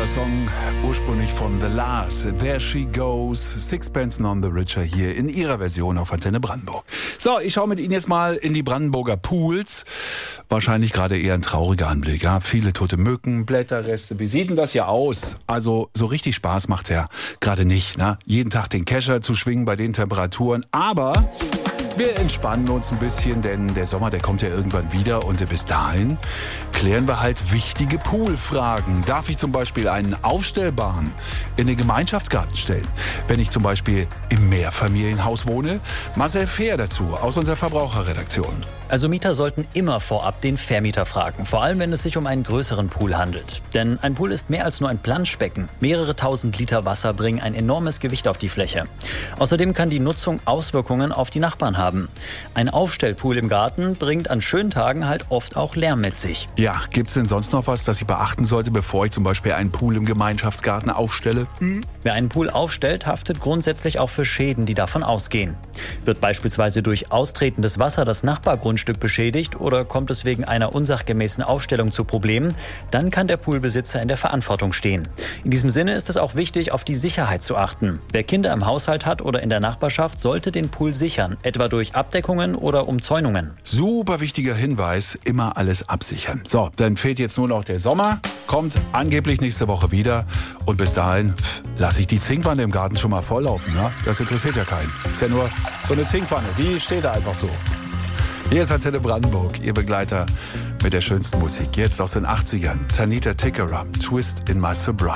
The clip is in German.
wunderbarer Song, ursprünglich von The Last. There She Goes, Sixpence None the Richer hier in ihrer Version auf Antenne Brandenburg. So, ich schaue mit Ihnen jetzt mal in die Brandenburger Pools. Wahrscheinlich gerade eher ein trauriger Anblick. Ja? Viele tote Mücken, Blätterreste. Wie sieht denn das hier aus? Also so richtig Spaß macht ja gerade nicht. Ne? Jeden Tag den Kescher zu schwingen bei den Temperaturen. Aber wir entspannen uns ein bisschen, denn der Sommer, der kommt ja irgendwann wieder und bis dahin klären wir halt wichtige Poolfragen. Darf ich zum Beispiel einen aufstellbaren in den Gemeinschaftsgarten stellen, wenn ich zum Beispiel im Mehrfamilienhaus wohne? Marcel Fehr dazu aus unserer Verbraucherredaktion. Also Mieter sollten immer vorab den Vermieter fragen, vor allem wenn es sich um einen größeren Pool handelt. Denn ein Pool ist mehr als nur ein Planschbecken. Mehrere tausend Liter Wasser bringen ein enormes Gewicht auf die Fläche. Außerdem kann die Nutzung Auswirkungen auf die Nachbarn haben. Ein Aufstellpool im Garten bringt an schönen Tagen halt oft auch Lärm mit sich. Ja, gibt's denn sonst noch was, das ich beachten sollte, bevor ich zum Beispiel einen Pool im Gemeinschaftsgarten aufstelle? Wer einen Pool aufstellt, haftet grundsätzlich auch für Schäden, die davon ausgehen. Wird beispielsweise durch austretendes Wasser das Nachbargrundstück beschädigt oder kommt es wegen einer unsachgemäßen Aufstellung zu Problemen, dann kann der Poolbesitzer in der Verantwortung stehen. In diesem Sinne ist es auch wichtig, auf die Sicherheit zu achten. Wer Kinder im Haushalt hat oder in der Nachbarschaft, sollte den Pool sichern, etwa durch Abdeckungen oder Umzäunungen. Super wichtiger Hinweis, immer alles absichern. So, dann fehlt jetzt nur noch der Sommer, kommt angeblich nächste Woche wieder und bis dahin lasse ich die Zinkwanne im Garten schon mal volllaufen. Ne? Das interessiert ja keinen. Ist ja nur so eine Zinkwanne, die steht da einfach so. Hier ist Antenne Brandenburg, Ihr Begleiter mit der schönsten Musik. Jetzt aus den 80ern, Tanita Tikaram, Twist in My Sobriety.